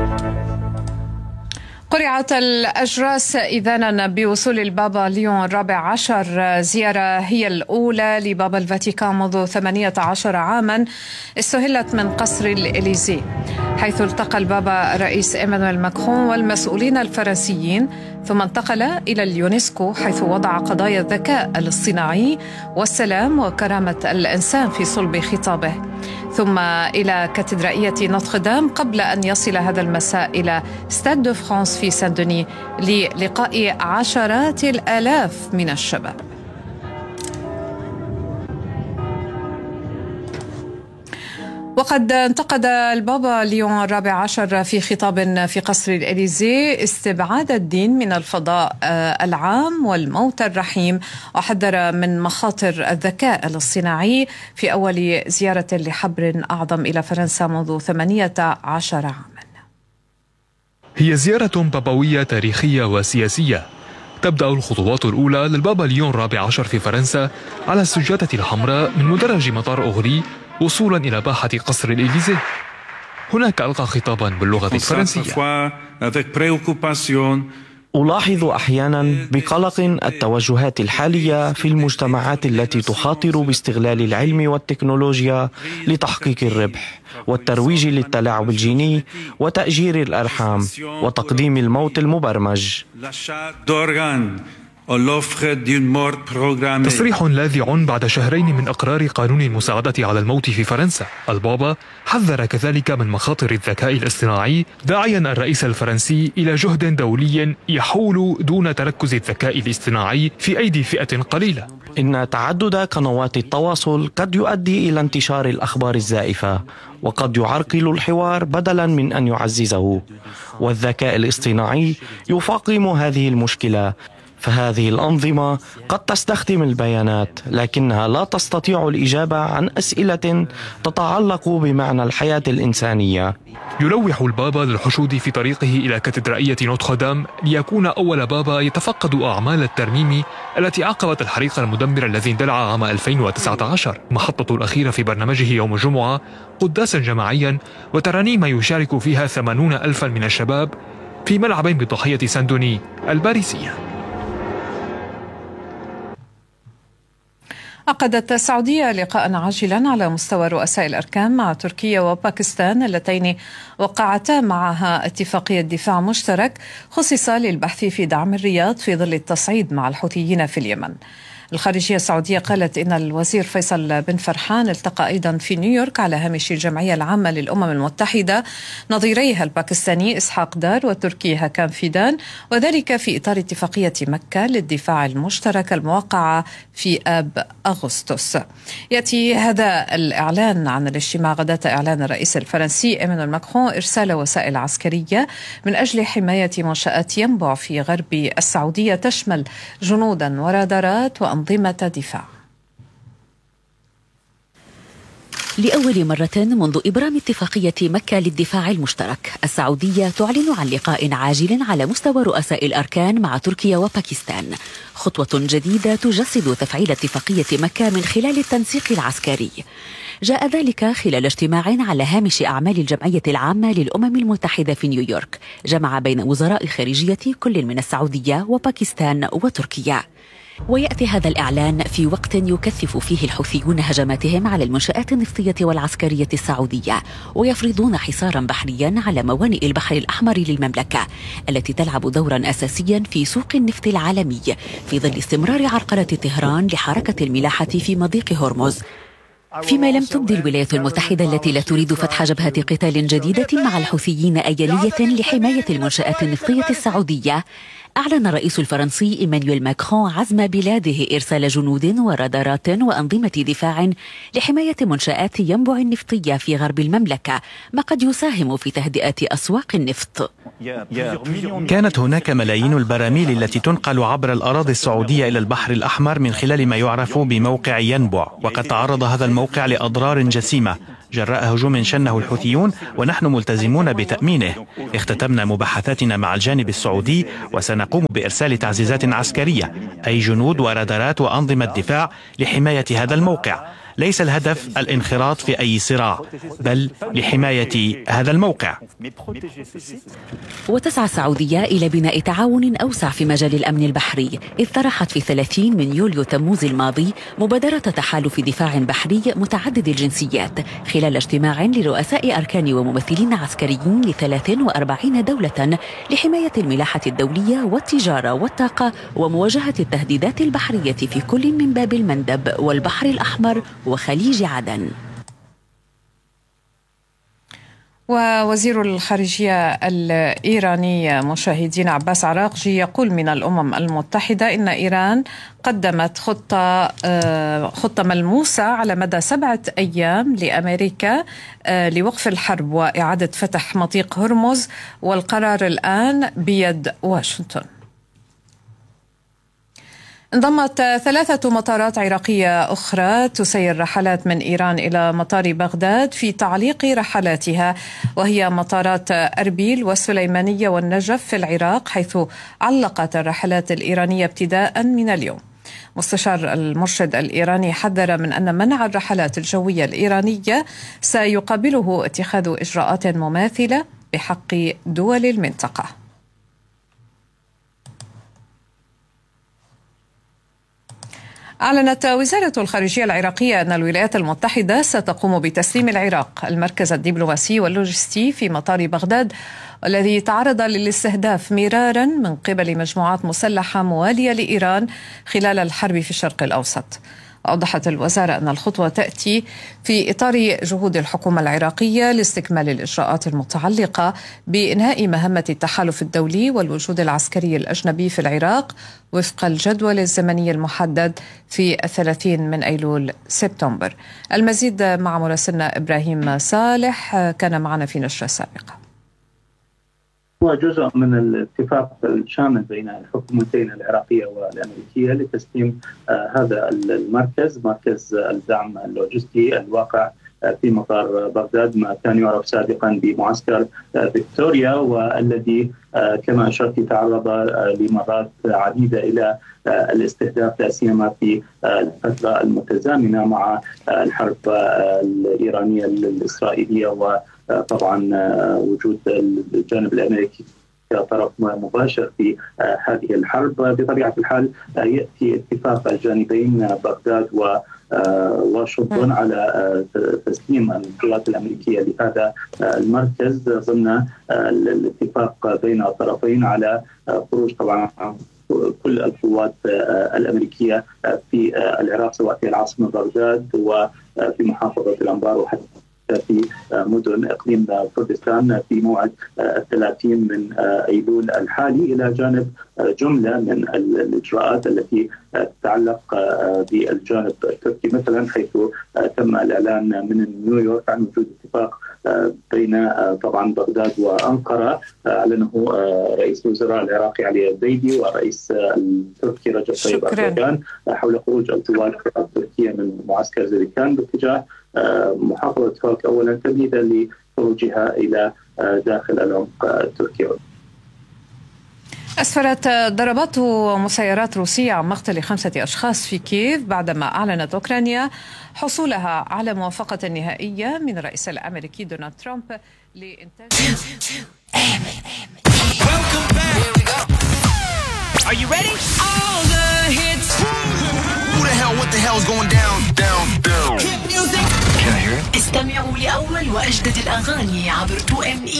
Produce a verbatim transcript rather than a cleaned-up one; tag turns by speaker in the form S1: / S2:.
S1: قرعت الأجراس إذانا بوصول البابا ليون الرابع عشر، زيارة هي الأولى لبابا الفاتيكان منذ ثمانية عشر عاما استهلت من قصر الإليزي، حيث التقى البابا الرئيس إيمانويل ماكرون والمسؤولين الفرنسيين، ثم انتقل إلى اليونسكو حيث وضع قضايا الذكاء الاصطناعي والسلام وكرامة الإنسان في صلب خطابه، ثم إلى كاتدرائية نوتردام قبل أن يصل هذا المساء إلى ستاد دو فرانس في سان دوني للقاء عشرات الآلاف من الشباب. وقد انتقد البابا ليون الرابع عشر في خطاب في قصر الإليزي استبعاد الدين من الفضاء العام والموت الرحيم، وحذر من مخاطر الذكاء الاصطناعي في أول زيارة لحبر أعظم إلى فرنسا منذ ثمانية عشر عاما.
S2: هي زيارة بابوية تاريخية وسياسية. تبدأ الخطوات الأولى للبابا ليون الرابع عشر في فرنسا على السجادة الحمراء من مدرج مطار أوغلي وصولا إلى باحة قصر الإليزي. هناك ألقى خطابا باللغة الفرنسية.
S3: ألاحظ أحيانا بقلق التوجهات الحالية في المجتمعات التي تخاطر باستغلال العلم والتكنولوجيا لتحقيق الربح والترويج للتلاعب الجيني وتأجير الأرحام وتقديم الموت المبرمج.
S2: تصريح لاذع بعد شهرين من إقرار قانون المساعدة على الموت في فرنسا. البابا حذر كذلك من مخاطر الذكاء الاصطناعي، داعيا الرئيس الفرنسي إلى جهد دولي يحول دون تركز الذكاء الاصطناعي في أيدي فئة قليلة.
S3: إن تعدد قنوات التواصل قد يؤدي إلى انتشار الأخبار الزائفة، وقد يعرقل الحوار بدلا من أن يعززه، والذكاء الاصطناعي يفاقم هذه المشكلة. فهذه الأنظمة قد تستخدم البيانات لكنها لا تستطيع الإجابة عن أسئلة تتعلق بمعنى الحياة الإنسانية.
S2: يلوح البابا للحشود في طريقه إلى كاتدرائية نوتردام ليكون أول بابا يتفقد أعمال الترميم التي عقبت الحريق المدمر الذي اندلع عام ألفين وتسعة عشر. محطة الأخيرة في برنامجه يوم الجمعة قداسا جماعيا وترانيم يشارك فيها ثمانون ألفا من الشباب في ملعبين بضاحية سان دوني الباريسية.
S1: عقدت السعودية لقاء عاجلا على مستوى رؤساء الأركان مع تركيا وباكستان اللتين وقعتا معها اتفاقية دفاع مشترك خصص للبحث في دعم الرياض في ظل التصعيد مع الحوثيين في اليمن. الخارجية السعودية قالت إن الوزير فيصل بن فرحان التقى أيضا في نيويورك على هامش الجمعية العامة للأمم المتحدة نظيريها الباكستاني إسحاق دار والتركي هاكان فيدان، وذلك في إطار اتفاقية مكة للدفاع المشترك الموقعة في آب أغسطس. يأتي هذا الإعلان عن الاجتماع غداة إعلان الرئيس الفرنسي إيمانويل ماكرون إرسال وسائل عسكرية من أجل حماية منشآت ينبع في غرب السعودية تشمل جنودا ورادارات وأنظمة دفاع.
S4: لأول مرة منذ إبرام اتفاقية مكة للدفاع المشترك، السعودية تعلن عن لقاء عاجل على مستوى رؤساء الأركان مع تركيا وباكستان، خطوة جديدة تجسد تفعيل اتفاقية مكة من خلال التنسيق العسكري. جاء ذلك خلال اجتماع على هامش أعمال الجمعية العامة للأمم المتحدة في نيويورك، جمع بين وزراء خارجية كل من السعودية وباكستان وتركيا. ويأتي هذا الإعلان في وقت يكثف فيه الحوثيون هجماتهم على المنشآت النفطية والعسكرية السعودية، ويفرضون حصارا بحريا على موانئ البحر الأحمر للمملكة التي تلعب دورا أساسيا في سوق النفط العالمي في ظل استمرار عرقلة طهران لحركة الملاحة في مضيق هرمز. فيما لم تبدي الولايات المتحدة التي لا تريد فتح جبهة قتال جديدة مع الحوثيين أيلية لحماية المنشآت النفطية السعودية، أعلن الرئيس الفرنسي إيمانويل ماكرون عزم بلاده إرسال جنود ورادارات وأنظمة دفاع لحماية منشآت ينبع النفطية في غرب المملكة، ما قد يساهم في تهدئة أسواق النفط.
S5: كانت هناك ملايين البراميل التي تنقل عبر الأراضي السعودية إلى البحر الأحمر من خلال ما يعرف بموقع ينبع، وقد تعرض هذا الموقع لأضرار جسيمة جراء هجوم شنه الحوثيون، ونحن ملتزمون بتأمينه. اختتمنا مباحثاتنا مع الجانب السعودي وسنقوم بإرسال تعزيزات عسكرية، أي جنود ورادارات وأنظمة دفاع لحماية هذا الموقع. ليس الهدف الانخراط في أي صراع، بل لحماية هذا الموقع.
S4: وتسعى السعودية إلى بناء تعاون أوسع في مجال الأمن البحري، إذ طرحت في ثلاثين من يوليو تموز الماضي مبادرة تحالف دفاع بحري متعدد الجنسيات خلال اجتماع لرؤساء أركان وممثلين عسكريين لثلاث وأربعين دولة لحماية الملاحة الدولية والتجارة والطاقة ومواجهة التهديدات البحرية في كل من باب المندب والبحر الأحمر وخليج عدن.
S1: ووزير الخارجية الإيراني مشاهدين عباس عراقجي يقول من الأمم المتحدة إن إيران قدمت خطة خطة ملموسة على مدى سبعة أيام لأمريكا لوقف الحرب وإعادة فتح مضيق هرمز، والقرار الآن بيد واشنطن. انضمت ثلاثة مطارات عراقية أخرى تسير رحلات من إيران إلى مطار بغداد في تعليق رحلاتها، وهي مطارات أربيل والسليمانية والنجف في العراق، حيث علقت الرحلات الإيرانية ابتداء من اليوم. مستشار المرشد الإيراني حذر من أن منع الرحلات الجوية الإيرانية سيقابله اتخاذ إجراءات مماثلة بحق دول المنطقة. أعلنت وزارة الخارجية العراقية أن الولايات المتحدة ستقوم بتسليم العراق المركز الدبلوماسي واللوجستي في مطار بغداد، الذي تعرض للاستهداف مرارا من قبل مجموعات مسلحة موالية لإيران خلال الحرب في الشرق الأوسط. أوضحت الوزارة أن الخطوة تأتي في إطار جهود الحكومة العراقية لاستكمال الإجراءات المتعلقة بإنهاء مهمة التحالف الدولي والوجود العسكري الأجنبي في العراق وفق الجدول الزمني المحدد في الثلاثين من أيلول سبتمبر. المزيد مع مراسلنا إبراهيم صالح، كان معنا في نشرة سابقة.
S6: هو جزء من الاتفاق الشامل بين الحكومتين العراقية والأمريكية لتسليم آه هذا المركز، مركز الدعم اللوجستي الواقع آه في مطار بغداد، ما كان يعرف سابقا بمعسكر آه فيكتوريا، والذي آه كما أشرت تعرض آه لمرات عديدة إلى آه الاستهداف، لا سيما في آه الفترة المتزامنة مع آه الحرب آه الإيرانية الإسرائيلية، و طبعا وجود الجانب الأمريكي كطرف مباشر في هذه الحرب. بطبيعة الحال يأتي اتفاق الجانبين بغداد وواشنطن على تسليم القوات الأمريكية لهذا المركز ضمن الاتفاق بين الطرفين على خروج طبعا كل القوات الأمريكية في العراق، سواء في العاصمة بغداد وفي محافظة الأنبار وحتى في مدن إقليم كردستان في موعد الثلاثين من أيلول الحالي، إلى جانب جملة من الإجراءات التي تتعلق بالجانب التركي، مثلا حيث تم الإعلان من نيويورك عن وجود اتفاق بين طبعا بغداد وأنقرة، أعلنه رئيس الوزراء العراقي علي الزيدي والرئيس التركي رجب طيب أردوغان حول خروج القوات التركية من معسكر زريكان باتجاه محافظة هوك أولا، تمهيدا لخروجها إلى داخل العمق التركي.
S1: أسفرت ضربات مسيرات روسية عن مقتل خمسة أشخاص في كييف بعدما أعلنت أوكرانيا حصولها على موافقة نهائية من الرئيس الأمريكي دونالد ترامب لإنتاج.
S7: Are you ready? All the hits. Who the hell? What the hell is going down? Down, down. Hit music. Can I hear it? استمعوا لأول وأجدد الأغاني عبر تو إم إي.